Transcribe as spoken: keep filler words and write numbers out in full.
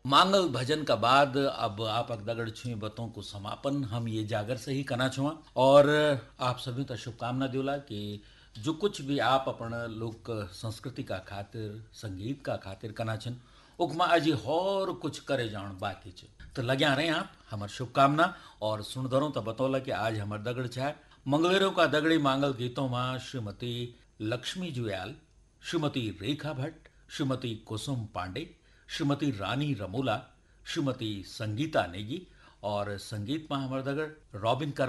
मांगल भजन का बाद अब आप अगदगड़ छुई बतों को समापन हम ये जागर से ही करना छुआ और आप सभी तो शुभकामना दिला कि जो कुछ भी आप अपन लोक संस्कृति का खातिर संगीत का खातिर करना छन उकमा अजी और कुछ करे जान बाकी छ तो लग्या रहे आप हमार शुभकामना और सुनदरों तो बतौला कि आज हमार दगड़ छा मंगलेरों का दगड़ी मांगल गीतों में श्रीमती लक्ष्मी जुयाल, श्रीमती रेखा भट्ट, श्रीमती कुसुम पांडे, श्रीमती रानी रमोला, श्रीमती संगीता नेगी और संगीत में हमार दगड़ रॉबिन